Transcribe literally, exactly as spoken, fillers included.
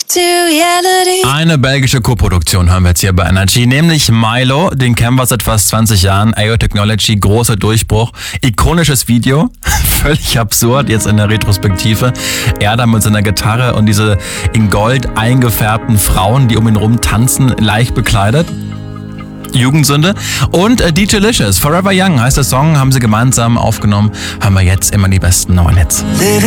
Eine belgische Koproduktion haben wir jetzt hier bei Energy, nämlich Milo, den kennen wir seit fast zwanzig Jahren, A O Technology, großer Durchbruch, ikonisches Video, völlig absurd jetzt in der Retrospektive, er da mit seiner Gitarre und diese in Gold eingefärbten Frauen, die um ihn rum tanzen, leicht bekleidet. Jugendsünde. Und äh, D J Forever Young heißt der Song, haben sie gemeinsam aufgenommen, haben wir jetzt immer die besten neuen Hits.